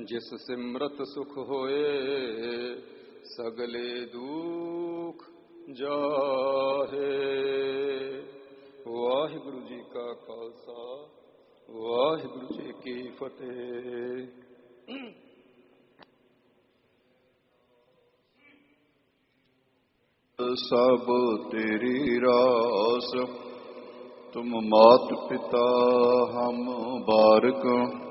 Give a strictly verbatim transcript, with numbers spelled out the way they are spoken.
ਜਿਸ ਸਿਮਰਤ ਸੁਖ ਹੋਏ ਸਗਲੇ ਦੁਖ ਜਾਹੇ। ਵਾਹਿਗੁਰੂ ਜੀ ਕਾ ਖਾਲਸਾ, ਵਾਹਿਗੁਰੂ ਜੀ ਕੀ ਫਤਿਹ। ਸਭ ਤੇਰੀ ਰਾਸ, ਤੁਮ ਮਾਤ ਪਿਤਾ ਹਮ ਬਾਰਕ।